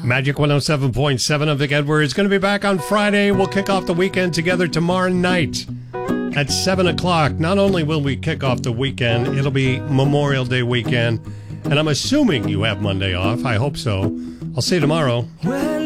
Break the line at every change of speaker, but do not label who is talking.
Magic 107.7. I'm Vic Edwards. Going to be back on Friday. We'll kick off the weekend together tomorrow night at 7 o'clock. Not only will we kick off the weekend, it'll be Memorial Day weekend. And I'm assuming you have Monday off. I hope so. I'll see you tomorrow.